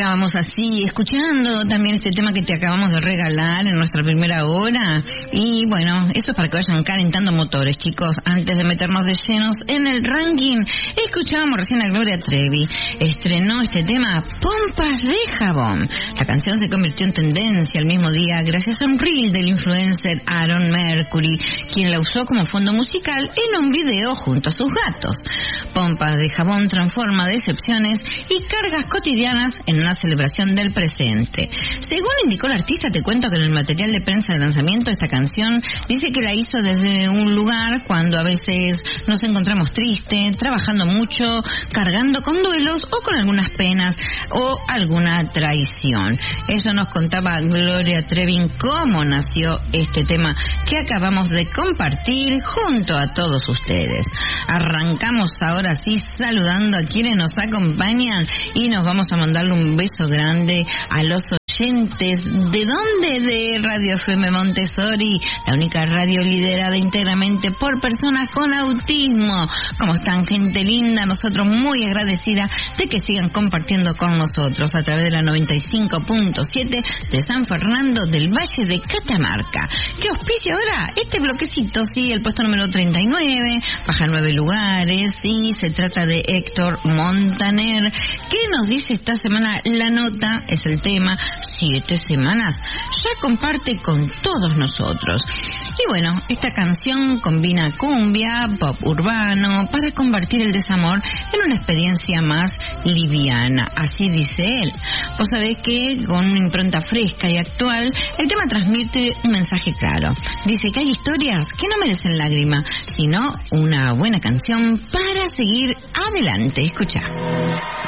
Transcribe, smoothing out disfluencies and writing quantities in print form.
estábamos así, escuchando también este tema que te acabamos de regalar en nuestra primera hora. Y bueno, eso es para que vayan calentando motores, chicos. Antes de meternos de llenos en el ranking, escuchábamos recién a Gloria Trevi. Estrenó este tema, Pompas de Jabón. La canción se convirtió en tendencia el mismo día gracias a un reel del influencer Aaron Mercury, quien la usó como fondo musical en un video junto a sus gatos. Pompas de Jabón transforma decepciones y cargas cotidianas en una celebración del presente. Según indicó el artista, te cuento que en el material de prensa de lanzamiento de esta canción dice que la hizo desde un lugar cuando a veces nos encontramos tristes, trabajando mucho, cargando con duelos o con algunas penas o alguna traición. Eso nos contaba Gloria Trevi cómo nació este tema que acabamos de compartir junto a todos ustedes. Arrancamos ahora sí saludando a quienes nos acompañan y nos vamos a mandarle un beso grande a los oyentes. ¿De dónde? De Radio FM Montessori, la única radio liderada íntegramente por personas con autismo. ¿Cómo están, gente linda? Nosotros muy agradecidas de que sigan compartiendo con nosotros a través de la 95.7 de San Fernando del Valle de Catamarca. ¿Qué auspicia ahora? Este bloquecito, sí, el puesto número 39, baja 9 lugares, y se trata de Héctor Montaner. ¿Qué nos dice esta semana? La nota es el tema 7 semanas, ya comparte con todos nosotros. Y bueno, esta canción combina cumbia, pop urbano, para convertir el desamor en una experiencia más liviana, así dice él. Vos sabés que con una impronta fresca y actual, el tema transmite un mensaje claro. Dice que hay historias que no merecen lágrima, sino una buena canción para seguir adelante. Escuchá.